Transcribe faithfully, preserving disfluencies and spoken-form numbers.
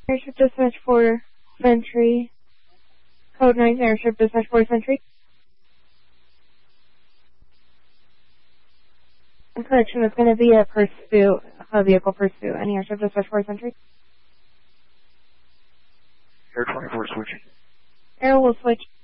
Airship dispatch for Sentry. Code nine, airship dispatch for Sentry. Correction, it's going to be a pursuit, a vehicle pursuit. Any airship dispatch for Sentry? Air twenty-four switching. Air will switch.